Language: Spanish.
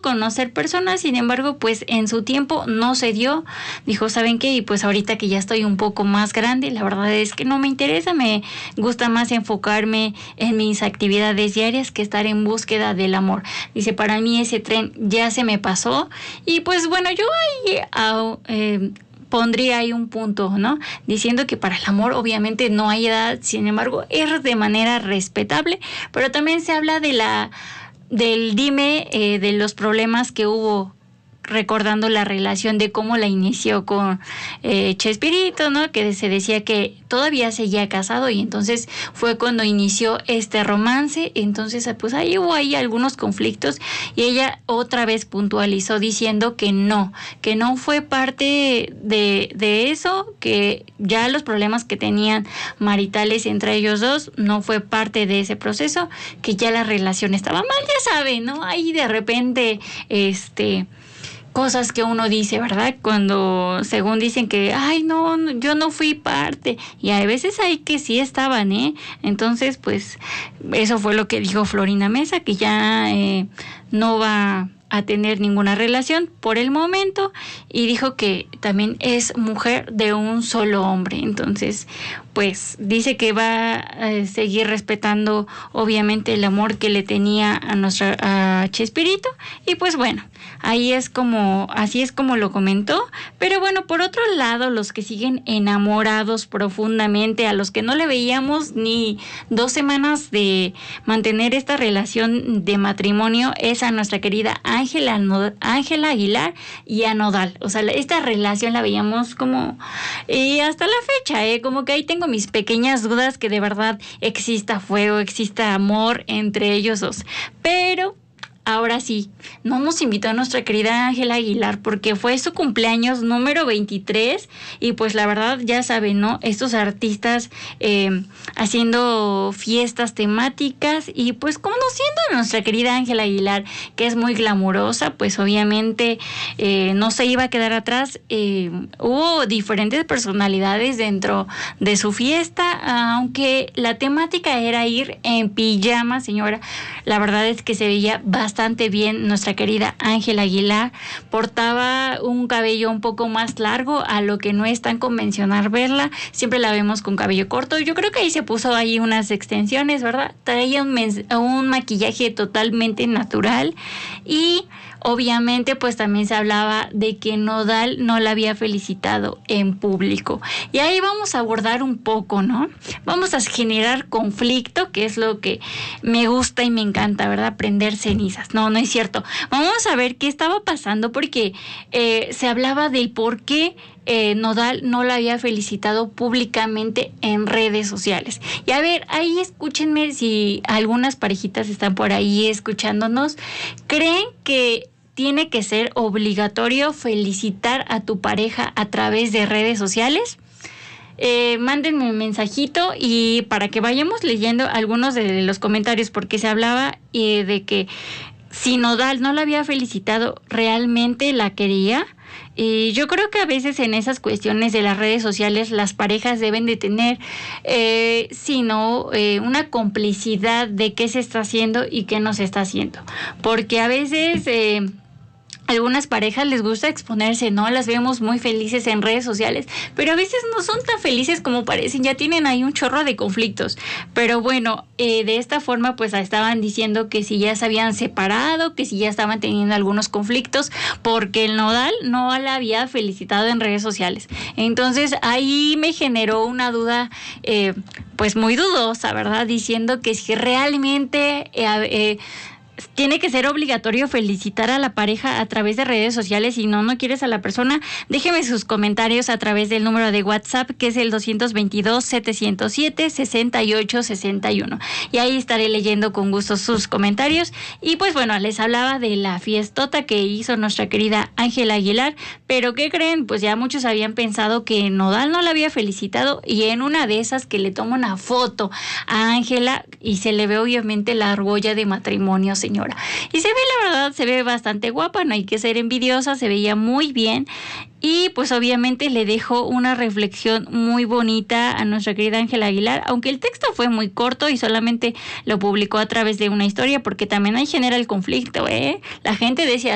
conocer personas, sin embargo, pues en su tiempo no se dio. Dijo, ¿saben qué? Y pues ahorita que ya estoy un poco más grande, la verdad es que no me interesa, me gusta más enfocarme en mis actividades diarias que estar en búsqueda del amor. Dice, para mí ese tren ya se me pasó. Y pues bueno, yo ahí pondría ahí un punto, ¿no? Diciendo que para el amor obviamente no hay edad, sin embargo, es de manera respetable, pero también se habla del dime de los problemas que hubo, recordando la relación de cómo la inició con Chespirito, ¿no? Que se decía que todavía seguía casado y entonces fue cuando inició este romance. Entonces, pues ahí hubo algunos conflictos y ella otra vez puntualizó diciendo que no fue parte de eso, que ya los problemas que tenían maritales entre ellos dos no fue parte de ese proceso, que ya la relación estaba mal, ya saben, ¿no? Ahí de repente, cosas que uno dice, ¿verdad? Cuando según dicen que, ay, no, yo no fui parte. Y hay veces ahí que sí estaban, ¿eh? Entonces, pues, eso fue lo que dijo Florinda Mesa, que ya no va a tener ninguna relación por el momento, y dijo que también es mujer de un solo hombre. Entonces, pues dice que va a seguir respetando obviamente el amor que le tenía a Chespirito, y pues bueno, así es como lo comentó. Pero bueno, por otro lado, los que siguen enamorados profundamente, a los que no le veíamos ni 2 semanas de mantener esta relación de matrimonio, es a nuestra querida Ángela Aguilar y a Nodal. O sea, esta relación la veíamos como hasta la fecha, como que ahí tengo mis pequeñas dudas que de verdad exista fuego, exista amor entre ellos dos. Pero ahora sí, no nos invitó a nuestra querida Ángela Aguilar porque fue su cumpleaños número 23 y pues la verdad ya saben, ¿no? Estos artistas haciendo fiestas temáticas y pues conociendo a nuestra querida Ángela Aguilar, que es muy glamurosa, pues obviamente no se iba a quedar atrás. Hubo diferentes personalidades dentro de su fiesta, aunque la temática era ir en pijama, señora. La verdad es que se veía bastante bien nuestra querida Ángela Aguilar. Portaba un cabello un poco más largo, a lo que no es tan convencional verla. Siempre la vemos con cabello corto. Yo creo que ahí se puso ahí unas extensiones, ¿verdad? Traía un maquillaje totalmente natural y obviamente pues también se hablaba de que Nodal no la había felicitado en público. Y ahí vamos a abordar un poco, ¿no? Vamos a generar conflicto, que es lo que me gusta y me encanta, ¿verdad? Prender cenizas. No es cierto. Vamos a ver qué estaba pasando porque se hablaba del por qué Nodal no la había felicitado públicamente en redes sociales. Y a ver, ahí escúchenme si algunas parejitas están por ahí escuchándonos. ¿Creen que tiene que ser obligatorio felicitar a tu pareja a través de redes sociales? Mándenme un mensajito y para que vayamos leyendo algunos de los comentarios, porque se hablaba de que si Nodal no la había felicitado, ¿realmente la quería? Yo creo que a veces en esas cuestiones de las redes sociales las parejas deben de tener una complicidad de qué se está haciendo y qué no se está haciendo, porque a veces algunas parejas les gusta exponerse, ¿no? Las vemos muy felices en redes sociales, pero a veces no son tan felices como parecen, ya tienen ahí un chorro de conflictos. Pero bueno, de esta forma pues estaban diciendo que si ya se habían separado, que si ya estaban teniendo algunos conflictos, porque el Nodal no la había felicitado en redes sociales. Entonces ahí me generó una duda pues muy dudosa, ¿verdad? Diciendo que si realmente tiene que ser obligatorio felicitar a la pareja a través de redes sociales. Si no quieres a la persona, déjeme sus comentarios a través del número de WhatsApp, que es el 222-707-6861. Y ahí estaré leyendo con gusto sus comentarios. Y pues bueno, les hablaba de la fiestota que hizo nuestra querida Ángela Aguilar. Pero ¿qué creen? Pues ya muchos habían pensado que Nodal no la había felicitado, y en una de esas que le toma una foto a Ángela y se le ve obviamente la argolla de matrimonio, señora. Y se ve, la verdad, se ve bastante guapa, no hay que ser envidiosa, se veía muy bien. Y pues obviamente le dejo una reflexión muy bonita a nuestra querida Ángela Aguilar, aunque el texto fue muy corto y solamente lo publicó a través de una historia, porque también ahí genera el conflicto, La gente decía,